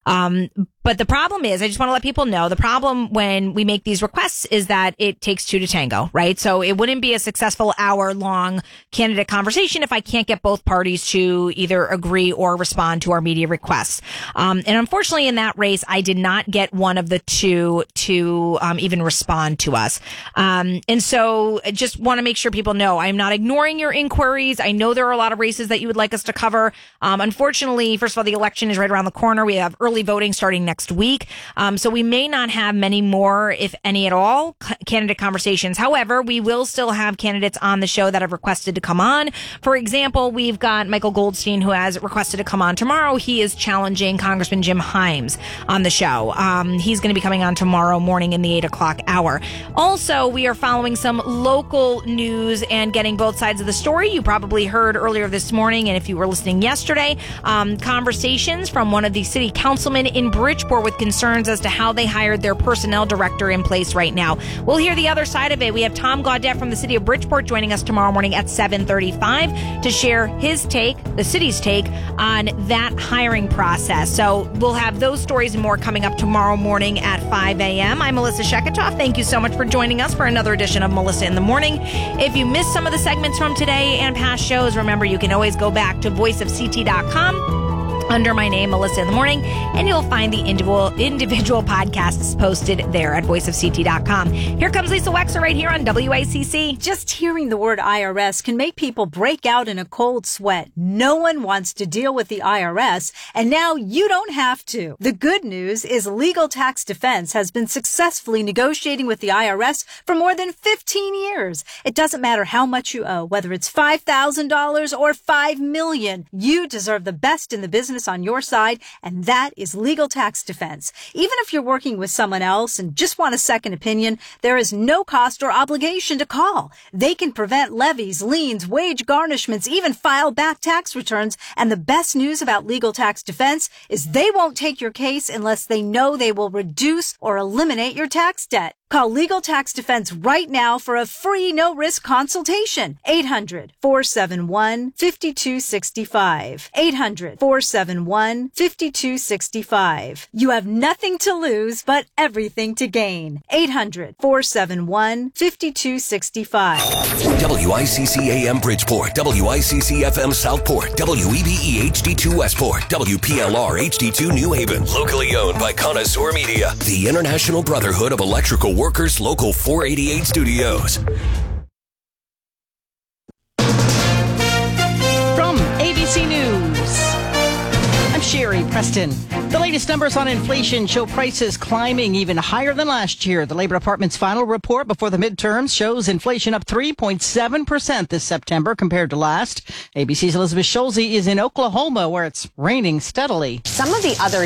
But the problem is, I just want to let people know, the problem when we make these requests is that it takes two to tango, right? So it wouldn't be a successful hour-long candidate conversation if I can't get both parties to either agree or respond to our media requests. And unfortunately, in that race, I did not get one of the two to even respond to us. And so I just want to make sure people know I'm not ignoring your inquiries. I know there are a lot of races that you would like us to cover. Unfortunately, first of all, the election is right around the corner. We have early voting starting next week. So we may not have many more, if any at all, candidate conversations. However, we will still have candidates on the show that have requested to come on. For example, we've got Michael Goldstein, who has requested to come on tomorrow. He is challenging Congressman Jim Himes on the show. He's going to be coming on tomorrow morning in the 8 o'clock hour. Also, we are following some local news and getting both sides of the story. You probably heard earlier this morning, and if you were listening yesterday, conversations from one of the city councilmen in Bridgeport with concerns as to how they hired their personnel director in place right now. We'll hear the other side of it. We have Tom Gaudette from the city of Bridgeport joining us tomorrow morning at 7:35 to share his take, the city's take, on that hiring process. So we'll have those stories and more coming up tomorrow morning at 5 a.m. I'm Melissa Sheketoff. Thank you so much for joining us for another edition of Melissa in the Morning. If you missed some of the segments from today and past shows, remember you can always go back to voiceofct.com under my name, Melissa in the Morning, and you'll find the individual podcasts posted there at voiceofct.com. Here comes Lisa Wexler right here on WICC. Just hearing the word IRS can make people break out in a cold sweat. No one wants to deal with the IRS, and now you don't have to. The good news is Legal Tax Defense has been successfully negotiating with the IRS for more than 15 years. It doesn't matter how much you owe, whether it's $5,000 or $5 million. You deserve the best in the business on your side, and that is Legal Tax Defense. Even if you're working with someone else and just want a second opinion, there is no cost or obligation to call. They can prevent levies, liens, wage garnishments, even file back tax returns. And the best news about Legal Tax Defense is they won't take your case unless they know they will reduce or eliminate your tax debt. Call Legal Tax Defense right now for a free no-risk consultation. 800-471-5265. 800-471-5265. You have nothing to lose but everything to gain. 800-471-5265. WICC AM Bridgeport, WICC FM Southport, WEBE HD2 Westport, WPLR HD2 New Haven. Locally owned by Connoisseur Media, the International Brotherhood of Electrical Workers, Local 488 Studios. From ABC News, I'm Sherry Preston. The latest numbers on inflation show prices climbing even higher than last year. The Labor Department's final report before the midterms shows inflation up 3.7% this September compared to last. ABC's Elizabeth Schulze is in Oklahoma, where it's raining steadily. Some of the other